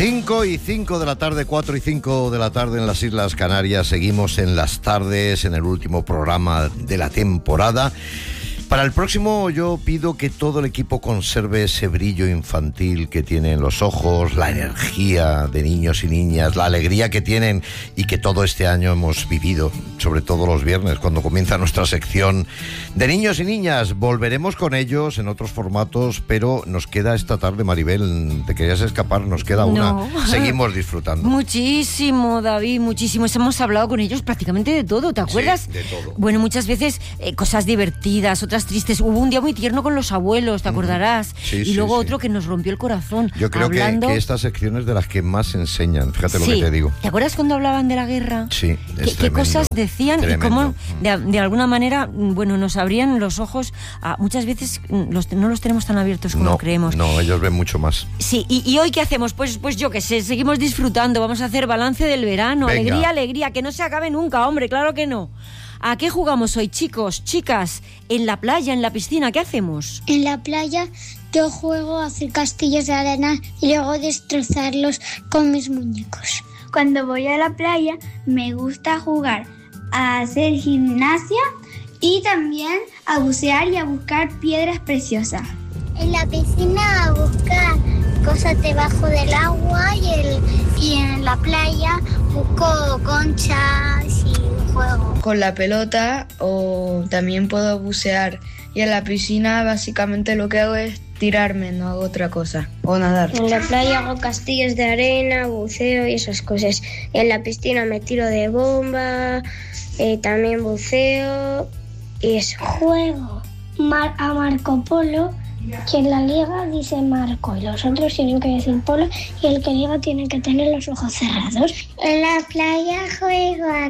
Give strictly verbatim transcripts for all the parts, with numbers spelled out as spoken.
cinco y cinco de la tarde, cuatro y cinco de la tarde en las Islas Canarias. Seguimos en las tardes, en el último programa de la temporada. Para el próximo yo pido que todo el equipo conserve ese brillo infantil que tienen los ojos, la energía de niños y niñas, la alegría que tienen y que todo este año hemos vivido, sobre todo los viernes, cuando comienza nuestra sección de niños y niñas. Volveremos con ellos en otros formatos, pero nos queda esta tarde, Maribel, te querías escapar, nos queda una. No. Seguimos disfrutando. Muchísimo, David, muchísimo. Hemos hablado con ellos prácticamente de todo, ¿te acuerdas? Sí, de todo. Bueno, muchas veces eh, cosas divertidas, otras tristes. Hubo un día muy tierno con los abuelos, ¿te acordarás? Sí, y sí, luego sí. otro que nos rompió el corazón. Yo creo hablando... que, que esta sección es de las que más enseñan, fíjate sí. lo que te digo. ¿Te acuerdas cuando hablaban de la guerra? Sí, ¿Qué, es qué cosas decían tremendo. y cómo de, de alguna manera, bueno, nos abrían los ojos? A, muchas veces los, no los tenemos tan abiertos como no, creemos. No, ellos ven mucho más. Sí, y, y hoy ¿qué hacemos? Pues, pues yo qué sé, seguimos disfrutando, vamos a hacer balance del verano. Venga. Alegría, alegría, que no se acabe nunca, hombre, claro que no. ¿A qué jugamos hoy, chicos, chicas? En la playa, en la piscina, ¿qué hacemos? En la playa yo juego a hacer castillos de arena y luego destrozarlos con mis muñecos. Cuando voy a la playa me gusta jugar a hacer gimnasia y también a bucear y a buscar piedras preciosas. En la piscina a buscar cosas debajo del agua y, el, y en la playa busco conchas y juego. Con la pelota o también puedo bucear. Y en la piscina básicamente lo que hago es tirarme, no hago otra cosa. O nadar. En la playa hago castillos de arena, buceo y esas cosas. Y en la piscina me tiro de bomba, eh, también buceo y eso. Juego mar- a Marco Polo, que en la liga dice Marco y los otros tienen que decir Polo y el que liga tiene que tener los ojos cerrados. En la playa juego a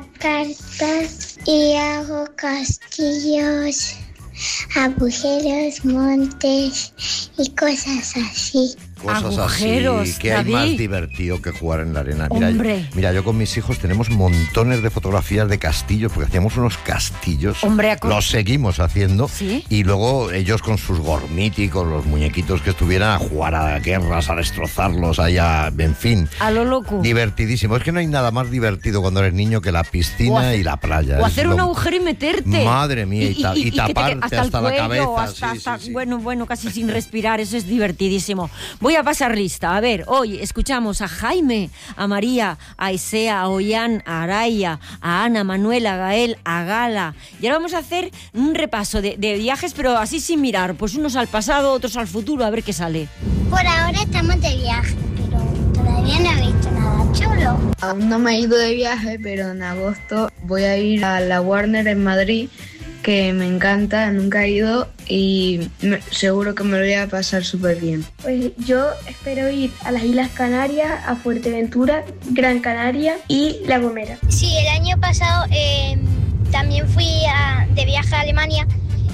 cartas y hago castillos, agujeros, montes y cosas así. Cosas Agujeros, así, que hay David. más divertido que jugar en la arena. Mira, Hombre. mira, yo con mis hijos tenemos montones de fotografías de castillos, porque hacíamos unos castillos. Hombre, a co- los seguimos haciendo. ¿Sí? Y luego ellos con sus gormíticos, los muñequitos que estuvieran a jugar a guerras, a destrozarlos, allá, en fin. A lo loco. Divertidísimo. Es que no hay nada más divertido cuando eres niño que la piscina O hacer- y la playa. O Es hacer lo- un agujero y meterte. Madre mía, y, ta- y que te que- taparte hasta, hasta, el la cuello, cabeza. hasta- sí, hasta- sí, sí. Bueno, bueno, casi sin respirar, eso es divertidísimo. Voy a pasar lista. A ver, hoy escuchamos a Jaime, a María, a Isea, a Ollán, a Araya, a Ana, a Manuel, a Gael, a Gala. Y ahora vamos a hacer un repaso de, de viajes, pero así sin mirar. Pues unos al pasado, otros al futuro, a ver qué sale. Por ahora estamos de viaje, pero todavía no he visto nada chulo. Aún no me he ido de viaje, pero en agosto voy a ir a la Warner en Madrid, que me encanta, nunca he ido y me- seguro que me lo voy a pasar súper bien. Pues yo espero ir a las Islas Canarias, a Fuerteventura, Gran Canaria y La Gomera. Sí, el año pasado eh, también fui a- de viaje a Alemania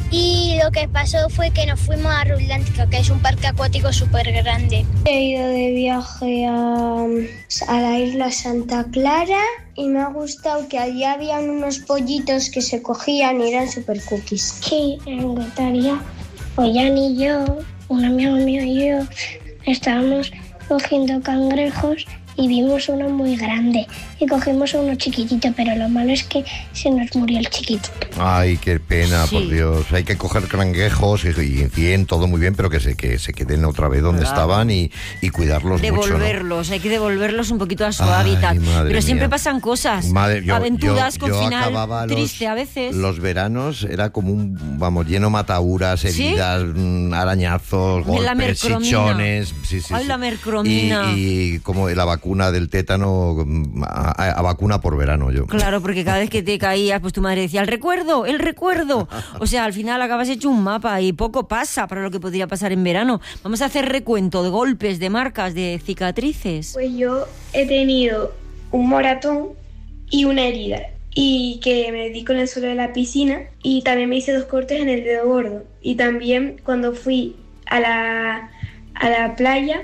y lo que pasó fue que nos fuimos a Rutlántica, que es un parque acuático súper grande. He ido de viaje a, a la isla Santa Clara y me ha gustado que allí habían unos pollitos que se cogían y eran super cookies. Sí, en Guetaria, Ollán y yo, un amigo mío y yo, estábamos cogiendo cangrejos y vimos uno muy grande y cogimos uno chiquitito, pero lo malo es que se nos murió el chiquito. Ay, qué pena, Sí. por Dios. Hay que coger cangrejos y, y bien, todo muy bien, pero que se, que se queden otra vez donde Claro. estaban y, y cuidarlos mucho, ¿no? Devolverlos, hay que devolverlos un poquito a su Ay, hábitat. madre Pero siempre mía. pasan cosas, Madre, yo- aventuras yo- con yo final acababa los- triste a veces. Los veranos era como un, vamos, lleno mataduras, ¿Sí? heridas, mm, arañazos, Ay, la golpes, mercromina. chichones. Sí, sí, Ay, sí. la mercromina. Y, y como la vacuna del tétano, mm, a, a- a vacuna por verano yo. Claro, porque cada vez que te caías, pues tu madre decía, el recuerdo, el recuerdo. O sea, al final acabas hecho un mapa y poco pasa para lo que podría pasar en verano. Vamos a hacer recuento de golpes, de marcas, de cicatrices. Pues yo he tenido un moratón y una herida y que me di con el suelo de la piscina y también me hice dos cortes en el dedo gordo y también cuando fui a la, a la playa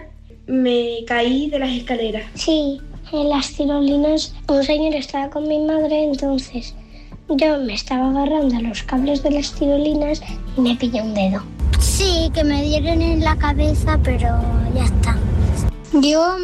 me caí de las escaleras. Sí, en las tirolinas un señor estaba con mi madre, entonces yo me estaba agarrando a los cables de las tirolinas y me pillé un dedo. Sí, que me dieron en la cabeza, pero ya está. Yo me he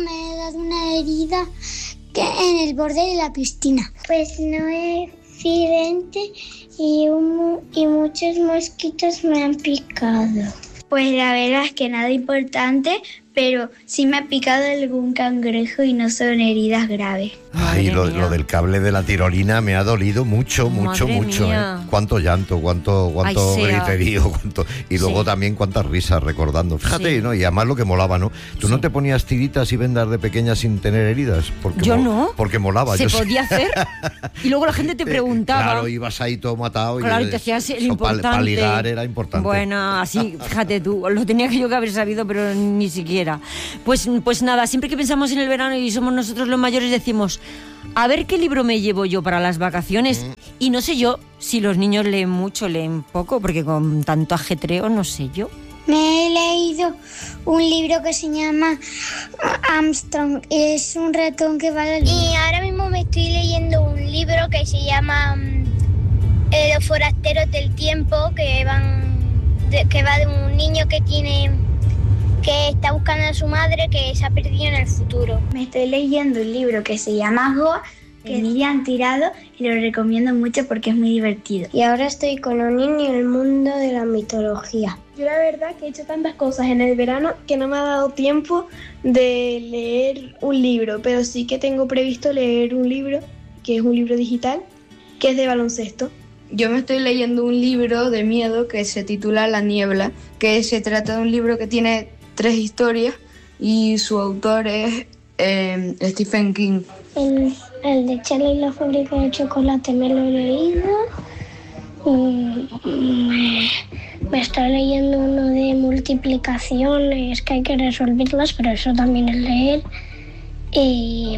picado una herida que en el borde de la piscina. Pues no he accidente y, un, y muchos mosquitos me han picado. Pues la verdad es que nada importante, pero sí me ha picado algún cangrejo y no son heridas graves. Ay, lo, lo del cable de la tirolina me ha dolido mucho, mucho, Madre mucho. mía. ¿eh? Cuánto llanto, cuánto, cuánto Ay, sea. griterío, cuánto... Y luego Sí. también cuántas risas recordando. Fíjate, Sí. ¿no? Y además lo que molaba, ¿no? ¿Tú Sí. no te ponías tiritas y vendas de pequeña sin tener heridas? Porque Yo mo- no. Porque molaba. Se yo sí. podía hacer. Y luego la gente te preguntaba. Claro, ibas ahí todo matado. Claro, y y te hacías el eso importante. Para ligar era importante. Bueno, así, fíjate tú, lo tenía que yo que haber sabido, pero ni siquiera. Pues, pues nada, siempre que pensamos en el verano y somos nosotros los mayores decimos, a ver qué libro me llevo yo para las vacaciones. Mm. Y no sé yo si los niños leen mucho, leen poco, porque con tanto ajetreo, no sé yo. Me he leído un libro que se llama Armstrong. Es un ratón que va a la luna. Y ahora mismo me estoy leyendo un libro que se llama mm, eh, Los forasteros del tiempo, que van de- que va de un niño que tiene que está buscando a su madre que se ha perdido en el futuro. Me estoy leyendo un libro que se llama Goa, que Miriam Tirado, y lo recomiendo mucho porque es muy divertido. Y ahora estoy con un niño en el mundo de la mitología. Yo la verdad que he hecho tantas cosas en el verano que no me ha dado tiempo de leer un libro, pero sí que tengo previsto leer un libro, que es un libro digital, que es de baloncesto. Yo me estoy leyendo un libro de miedo que se titula La niebla, que se trata de un libro que tiene tres historias y su autor es eh, Stephen King. El, el de Charlie y la fábrica de chocolate me lo he leído. Mm, Me, me estoy leyendo uno de multiplicaciones que hay que resolverlas, pero eso también es leer. Y,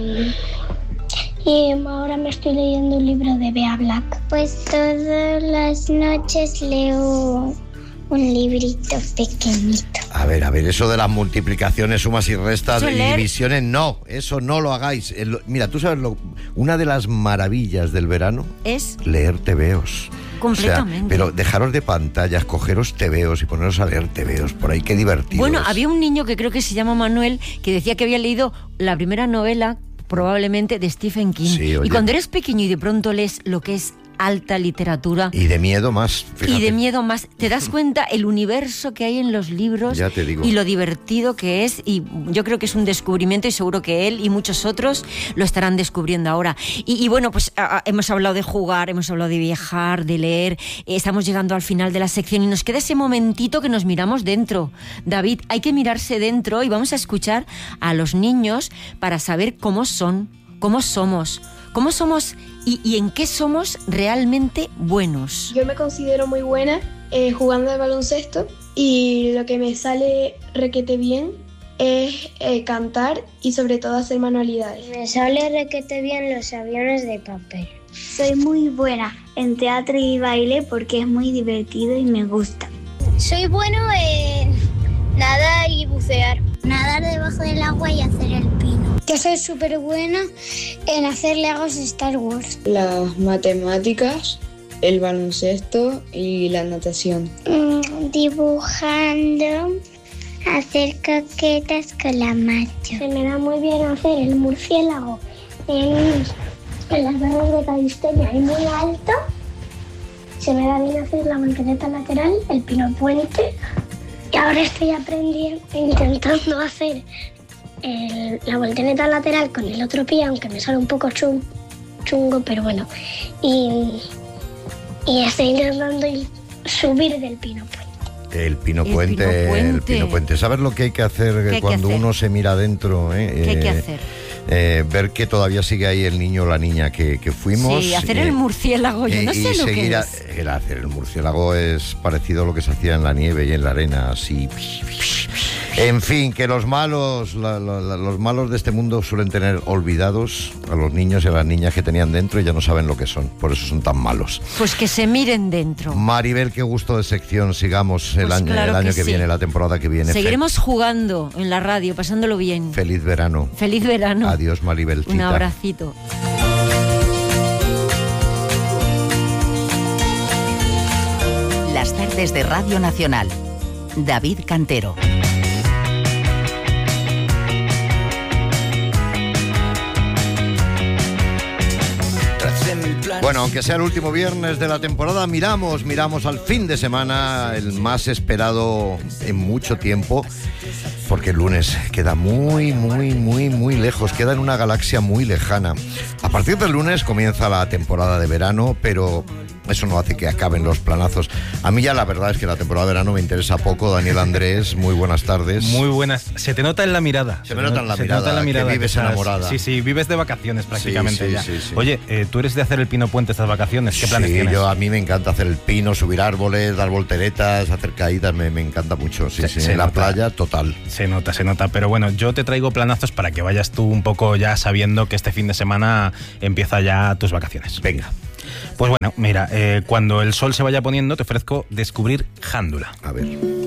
y ahora me estoy leyendo un libro de Bea Black. Pues todas las noches leo un librito pequeñito. A ver, a ver, eso de las multiplicaciones, sumas y restas Eso y leer. divisiones, no, eso no lo hagáis. El- mira, tú sabes, lo, una de las maravillas del verano, Es leer tebeos. completamente. O sea, pero dejaros de pantallas, cogeros tebeos y poneros a leer tebeos por ahí, qué divertido. Bueno, es. había un niño que creo que se llama Manuel que decía que había leído la primera novela, probablemente de Stephen King. Sí, oye. Y cuando eres pequeño y de pronto lees lo que es alta literatura Y de miedo más, fíjate. y de miedo más, te das cuenta el universo que hay en los libros Ya te digo. y lo divertido que es, y yo creo que es un descubrimiento y seguro que él y muchos otros lo estarán descubriendo ahora. Y, y bueno, pues a, a, hemos hablado de jugar, hemos hablado de viajar, de leer, eh, estamos llegando al final de la sección y nos queda ese momentito que nos miramos dentro. David, hay que mirarse dentro y vamos a escuchar a los niños para saber cómo son, cómo somos, cómo somos y, y en qué somos realmente buenos. Yo me considero muy buena eh, jugando al baloncesto y lo que me sale requete bien es eh, cantar y sobre todo hacer manualidades. Me sale requete bien los aviones de papel. Soy muy buena en teatro y baile porque es muy divertido y me gusta. Soy bueno en nadar y bucear. Nadar debajo del agua y hacer el pino. Yo soy súper buena en hacer legos de Star Wars. Las matemáticas, el baloncesto y la natación. Mm, dibujando, hacer coquetas con la macho. Se me da muy bien hacer el murciélago en, en las barras de calistenia y muy alto. Se me da bien hacer la voltereta lateral, el pino puente. Y ahora estoy aprendiendo, intentando hacer el- la voltereta lateral con el otro pie, aunque me sale un poco chun- chungo, pero bueno. Y, y estoy intentando ir- subir del pino puente. El pino El puente, pino puente. el pino puente. ¿Sabes lo que hay que hacer ¿Qué hay que cuando hacer? uno se mira adentro? Eh? ¿Qué hay que Eh, hacer? eh, ver que todavía sigue ahí el niño o la niña que, que fuimos. Sí, hacer eh, el murciélago, yo eh, no y sé lo que seguir a- es. el hacer el murciélago es parecido a lo que se hacía en la nieve y en la arena, así. En fin, que los malos, la- la- la- los malos de este mundo suelen tener olvidados a los niños y a las niñas que tenían dentro y ya no saben lo que son, por eso son tan malos. Pues que se miren dentro. Maribel, qué gusto de sección, sigamos el Pues año, claro el año que que, sí. viene, la temporada que viene. Seguiremos jugando en la radio, pasándolo bien. Fe- Feliz verano. Feliz verano. Adiós, Maribel. Un abracito. Las tardes de Radio Nacional. David Cantero. Bueno, aunque sea el último viernes de la temporada, miramos, miramos al fin de semana, el más esperado en mucho tiempo, porque el lunes queda muy, muy, muy, muy lejos, queda en una galaxia muy lejana. A partir del lunes comienza la temporada de verano, pero eso no hace que acaben los planazos. A mí ya la verdad es que la temporada de verano me interesa poco. Daniel Andrés, muy buenas tardes. Muy buenas. Se te nota en la mirada. Se, se me nota en la mirada, nota en la mirada que vives que estás, enamorada. Sí, sí, vives de vacaciones prácticamente sí, sí, ya. Sí, sí. Oye, eh, ¿tú eres de hacer el pino puente estas vacaciones? ¿Qué planes sí, tienes? Yo, a mí me encanta hacer el pino, subir árboles, dar volteretas, hacer caídas, me, me encanta mucho. Sí, se, sí, se en nota. La playa, total. Se nota, se nota. Pero bueno, yo te traigo planazos para que vayas tú un poco ya sabiendo que este fin de semana empieza ya tus vacaciones. Venga. Pues bueno, mira, eh, cuando el sol se vaya poniendo te ofrezco descubrir Jándula. A ver.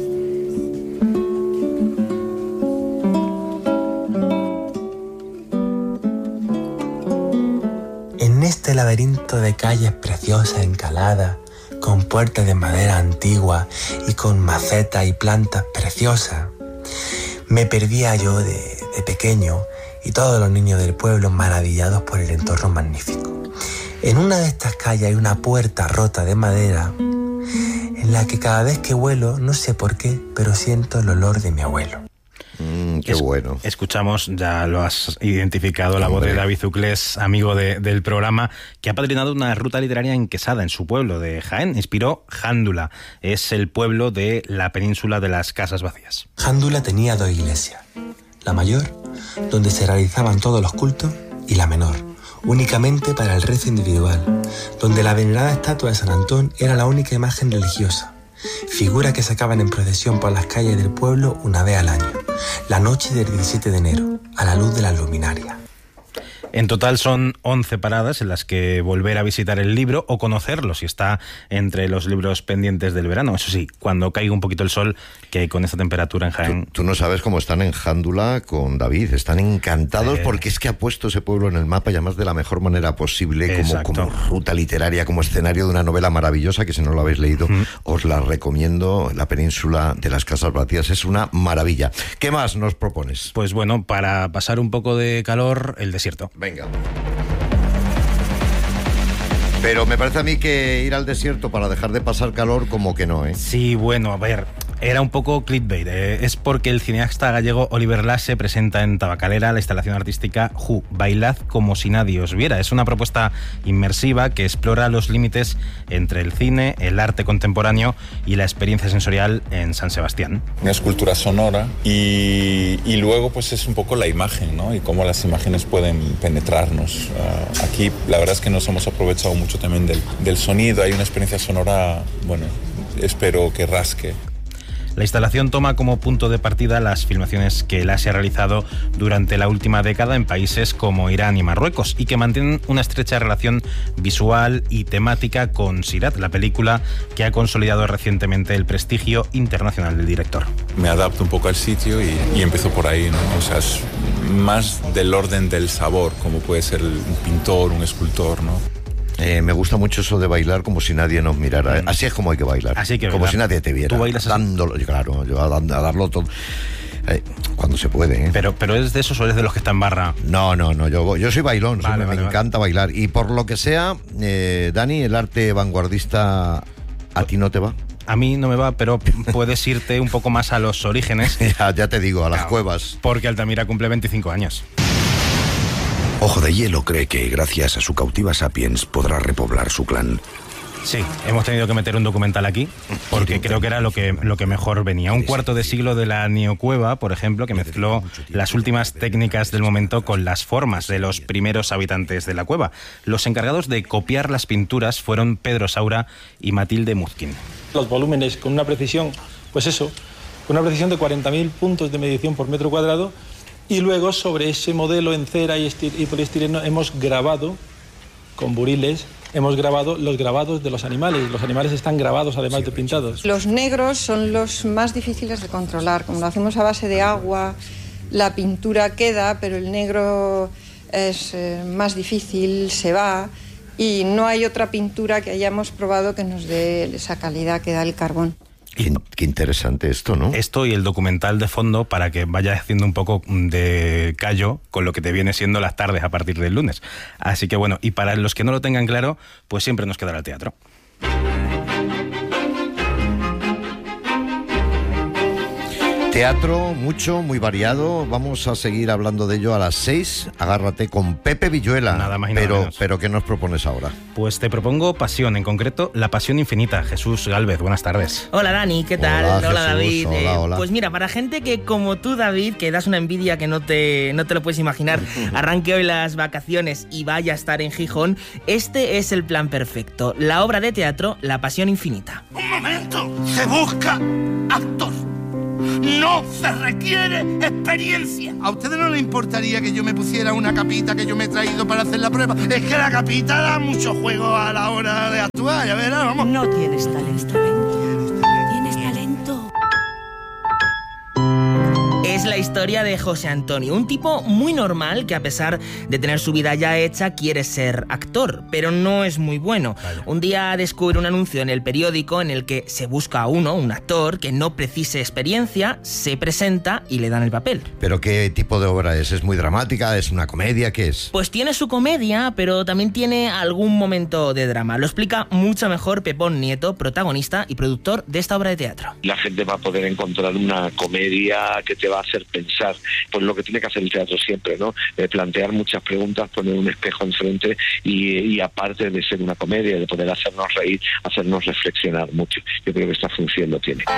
En este laberinto de calles preciosas encaladas, con puertas de madera antigua y con macetas y plantas preciosas, me perdía yo de, de pequeño y todos los niños del pueblo maravillados por el entorno magnífico. En una de estas calles hay una puerta rota de madera en la que cada vez que vuelo, no sé por qué, pero siento el olor de mi abuelo. Mm, qué es, bueno. Escuchamos, ya lo has identificado, la voz de David Zuclés, amigo de, del programa, que ha padrinado una ruta literaria en Quesada, en su pueblo de Jaén. Inspiró Jándula. Es el pueblo de la península de las Casas Vacías. Jándula tenía dos iglesias. La mayor, donde se realizaban todos los cultos, y la menor, únicamente para el rezo individual, donde la venerada estatua de San Antón era la única imagen religiosa, figura que sacaban en procesión por las calles del pueblo una vez al año, la noche del diecisiete de enero, a la luz de las luminarias. En total son once paradas en las que volver a visitar el libro o conocerlo si está entre los libros pendientes del verano. Eso sí, cuando caiga un poquito el sol, que con esta temperatura en Jaén... Tú, tú no sabes cómo están en Jándula con David. Están encantados eh... porque es que ha puesto ese pueblo en el mapa y además de la mejor manera posible, como, como ruta literaria, como escenario de una novela maravillosa que si no lo habéis leído, mm. os la recomiendo. La península de las Casas Vacías es una maravilla. ¿Qué más nos propones? Pues bueno, para pasar un poco de calor, el desierto. Venga. Pero me parece a mí que ir al desierto para dejar de pasar calor, como que no, ¿eh? Sí, bueno, a ver, era un poco clickbait. ¿eh? Es porque el cineasta gallego Oliver Lasse presenta en Tabacalera la instalación artística Ju, bailad como si nadie os viera. Es una propuesta inmersiva que explora los límites entre el cine, el arte contemporáneo y la experiencia sensorial en San Sebastián. Una escultura sonora y, y luego pues es un poco la imagen, ¿no? Y cómo las imágenes pueden penetrarnos. Uh, aquí la verdad es que nos hemos aprovechado mucho también del, del sonido. Hay una experiencia sonora, bueno, espero que rasque. La instalación toma como punto de partida las filmaciones que Lasse ha realizado durante la última década en países como Irán y Marruecos y que mantienen una estrecha relación visual y temática con Sirat, la película que ha consolidado recientemente el prestigio internacional del director. Me adapto un poco al sitio y, y empiezo por ahí, ¿no? O sea, es más del orden del sabor, como puede ser un pintor, un escultor, ¿no? Eh, me gusta mucho eso de bailar como si nadie nos mirara. Así es como hay que bailar. Así que como bailar. Si nadie te viera. ¿Tú bailas así? Dándolo, claro, yo a, a darlo todo. Eh, cuando se puede, ¿eh? Pero, pero ¿es de esos o eres de los que está en barra? No, no, no, yo, yo soy bailón, vale, soy, vale, me vale. encanta bailar. Y por lo que sea, eh, Dani, el arte vanguardista, ¿a ti no te va? A mí no me va, pero puedes irte un poco más a los orígenes. ya, ya te digo, a las claro, cuevas. Porque Altamira cumple veinticinco años. Ojo de Hielo cree que gracias a su cautiva Sapiens podrá repoblar su clan. Sí, hemos tenido que meter un documental aquí porque creo que era lo que, lo que mejor venía. Un cuarto de siglo de la neocueva, por ejemplo, que mezcló las últimas técnicas del momento con las formas de los primeros habitantes de la cueva. Los encargados de copiar las pinturas fueron Pedro Saura y Matilde Muzkin. Los volúmenes con una precisión, pues eso, con una precisión de cuarenta mil puntos de medición por metro cuadrado. Y luego sobre ese modelo en cera y, y poliestireno hemos grabado, con buriles, hemos grabado los grabados de los animales. Los animales están grabados además de pintados. Los negros son los más difíciles de controlar. Como lo hacemos a base de agua, la pintura queda, pero el negro es eh, más difícil, se va. Y no hay otra pintura que hayamos probado que nos dé esa calidad que da el carbón. Qué, qué interesante esto, ¿no? Esto y el documental de fondo para que vayas haciendo un poco de callo con lo que te viene siendo las tardes a partir del lunes. Así que bueno, y para los que no lo tengan claro, pues siempre nos quedará el teatro. Teatro, mucho, muy variado. Vamos a seguir hablando de ello a las seis. Agárrate con Pepe Villuela. Nada más y nada pero, menos. pero ¿qué nos propones ahora? Pues te propongo Pasión, en concreto La Pasión Infinita. Jesús Gálvez, buenas tardes. Hola Dani, ¿qué tal? Hola, Hola, Jesús, David. hola, Eh, hola. Pues mira, para gente que como tú, David, que das una envidia que no te, no te lo puedes imaginar, arranque hoy las vacaciones y vaya a estar en Gijón, este es el plan perfecto. La obra de teatro La Pasión Infinita. ¡Un momento! ¡Se busca actor! ¡No se requiere experiencia! ¿A ustedes no les importaría que yo me pusiera una capita que yo me he traído para hacer la prueba? Es que la capita da mucho juego a la hora de actuar, ya verás, vamos. No tienes talento. Tienes talento. Es la historia de José Antonio, un tipo muy normal que a pesar de tener su vida ya hecha quiere ser actor, pero no es muy bueno. Vale. Un día descubre un anuncio en el periódico en el que se busca a uno, un actor, que no precise experiencia, se presenta y le dan el papel. ¿Pero qué tipo de obra es? ¿Es muy dramática? ¿Es una comedia? ¿Qué es? Pues tiene su comedia, pero también tiene algún momento de drama. Lo explica mucho mejor Pepón Nieto, protagonista y productor de esta obra de teatro. La gente va a poder encontrar una comedia que te va a hacer pensar, pues lo que tiene que hacer el teatro siempre, ¿no? Eh, plantear muchas preguntas, poner un espejo enfrente y, y aparte de ser una comedia, de poder hacernos reír, hacernos reflexionar mucho. Yo creo que esta función lo tiene.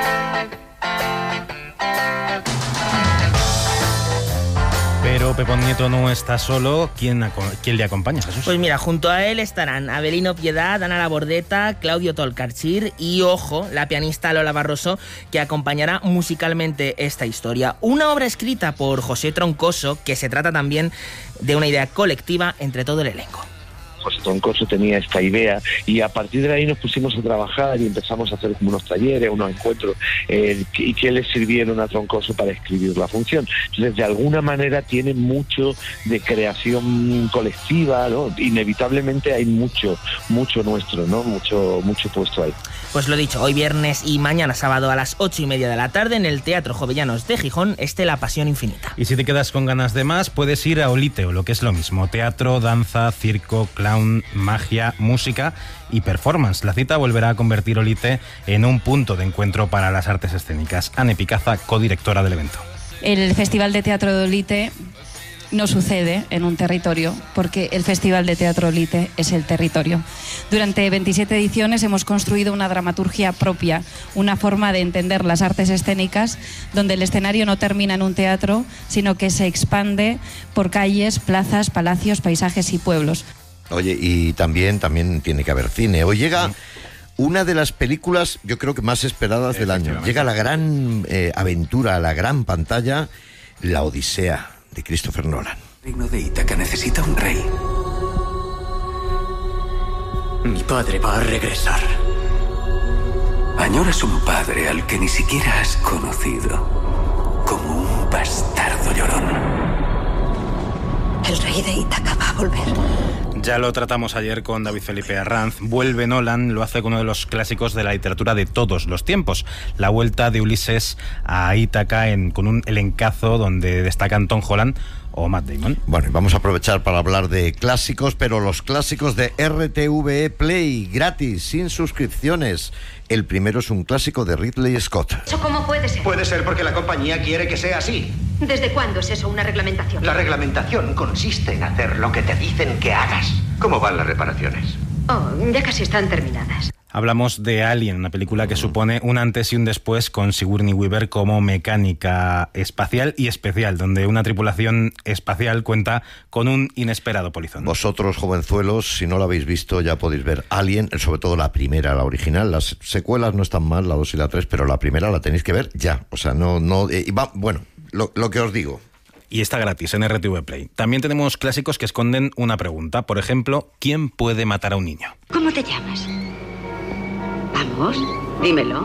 Pero Pepón Nieto no está solo. ¿Quién, ¿Quién le acompaña, Jesús? Pues mira, junto a él estarán Abelino Piedad, Ana Labordeta, Claudio Tolcarchir y, ojo, la pianista Lola Barroso, que acompañará musicalmente esta historia. Una obra escrita por José Troncoso, que se trata también de una idea colectiva entre todo el elenco. José Troncoso tenía esta idea y a partir de ahí nos pusimos a trabajar y empezamos a hacer como unos talleres, unos encuentros eh, y que le sirvieron a Troncoso para escribir la función. Entonces, de alguna manera tiene mucho de creación colectiva, ¿no? Inevitablemente hay mucho, mucho nuestro, ¿no? Mucho, mucho puesto ahí. Pues lo dicho, hoy viernes y mañana sábado a las ocho y media de la tarde en el Teatro Jovellanos de Gijón, este La Pasión Infinita. Y si te quedas con ganas de más, puedes ir a Olite, o lo que es lo mismo, teatro, danza, circo, clown, magia, música y performance. La cita volverá a convertir Olite en un punto de encuentro para las artes escénicas. Ane Picaza, codirectora del evento. El Festival de Teatro de Olite no sucede en un territorio, porque el Festival de Teatro Olite es el territorio. Durante veintisiete ediciones hemos construido una dramaturgia propia, una forma de entender las artes escénicas, donde el escenario no termina en un teatro, sino que se expande por calles, plazas, palacios, paisajes y pueblos. Oye, y también, también tiene que haber cine. Hoy llega una de las películas, yo creo que más esperadas del año. Llega la gran eh, aventura a la gran pantalla, La Odisea, de Christopher Nolan. El reino de Ítaca necesita un rey. Mi padre va a regresar. Añoras un padre al que ni siquiera has conocido, como un bastardo llorón. El rey de Ítaca va a volver. Ya lo tratamos ayer con David Felipe Arranz. Vuelve Nolan, lo hace con uno de los clásicos de la literatura de todos los tiempos. La vuelta de Ulises a Ítaca en, con un elencazo donde destacan Tom Holland o Matt Damon. Bueno, vamos a aprovechar para hablar de clásicos, pero los clásicos de R T V E Play, gratis, sin suscripciones. El primero es un clásico de Ridley Scott. ¿Eso cómo puede ser? Puede ser porque la compañía quiere que sea así. ¿Desde cuándo es eso una reglamentación? La reglamentación consiste en hacer lo que te dicen que hagas. ¿Cómo van las reparaciones? Oh, ya casi están terminadas. Hablamos de Alien, una película que supone un antes y un después con Sigourney Weaver como mecánica espacial y especial, donde una tripulación espacial cuenta con un inesperado polizón. Vosotros, jovenzuelos, si no la habéis visto, ya podéis ver Alien, sobre todo la primera, la original. Las secuelas no están mal, la dos y la tres, pero la primera la tenéis que ver ya. O sea, no... no eh, va, bueno, lo, lo que os digo. Y está gratis en R T V Play. También tenemos clásicos que esconden una pregunta. Por ejemplo, ¿quién puede matar a un niño? ¿Cómo te llamas? Vamos, dímelo.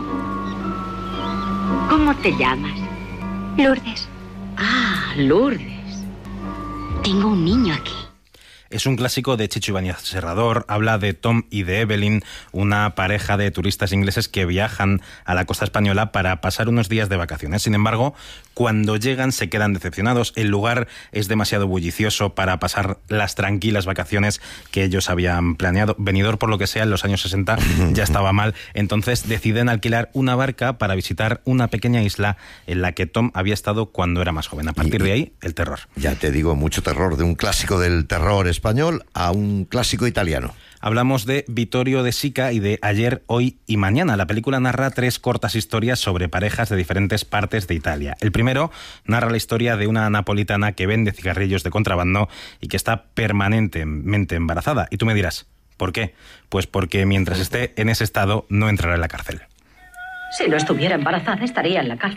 ¿Cómo te llamas? Lourdes. Ah, Lourdes. Tengo un niño aquí. Es un clásico de Chicho Ibáñez Serrador, habla de Tom y de Evelyn, una pareja de turistas ingleses que viajan a la costa española para pasar unos días de vacaciones. Sin embargo, cuando llegan se quedan decepcionados. El lugar es demasiado bullicioso para pasar las tranquilas vacaciones que ellos habían planeado. Benidorm, por lo que sea, en los años sesenta ya estaba mal. Entonces deciden alquilar una barca para visitar una pequeña isla en la que Tom había estado cuando era más joven. A partir de ahí, el terror. Ya te digo, mucho terror, de un clásico del terror español a un clásico italiano. Hablamos de Vittorio De Sica y de Ayer, Hoy y Mañana. La película narra tres cortas historias sobre parejas de diferentes partes de Italia. El primero narra la historia de una napolitana que vende cigarrillos de contrabando y que está permanentemente embarazada. Y tú me dirás, ¿por qué? Pues porque mientras esté en ese estado no entrará en la cárcel. Si no estuviera embarazada, estaría en la cárcel.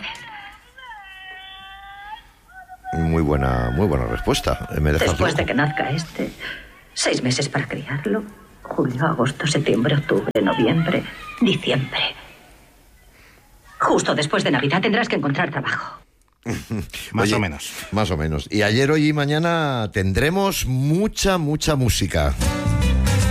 Muy buena, muy buena respuesta. Me dejas Después loco. de que nazca este, seis meses para criarlo. Julio, agosto, septiembre, octubre, noviembre, diciembre. Justo después de Navidad tendrás que encontrar trabajo. Más Oye, o menos. Más o menos. Y ayer, hoy y mañana tendremos mucha, mucha música.